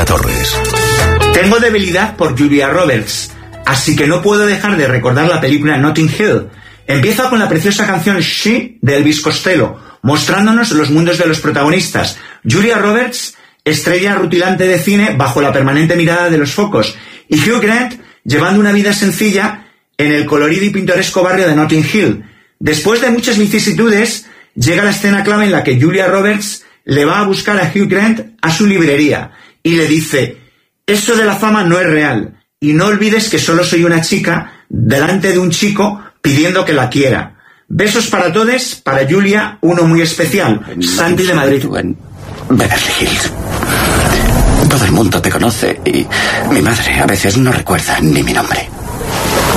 La Torres. Tengo debilidad por Julia Roberts, así que no puedo dejar de recordar la película Notting Hill. Empieza con la preciosa canción She de Elvis Costello, mostrándonos los mundos de los protagonistas. Julia Roberts, estrella rutilante de cine bajo la permanente mirada de los focos, y Hugh Grant llevando una vida sencilla en el colorido y pintoresco barrio de Notting Hill. Después de muchas vicisitudes, llega la escena clave en la que Julia Roberts le va a buscar a Hugh Grant a su librería y le dice: «Eso de la fama no es real, y no olvides que solo soy una chica delante de un chico pidiendo que la quiera». Besos para todos, para Julia, uno muy especial, Santi de Madrid. En Beverly Hills. Todo el mundo te conoce y mi madre a veces no recuerda ni mi nombre.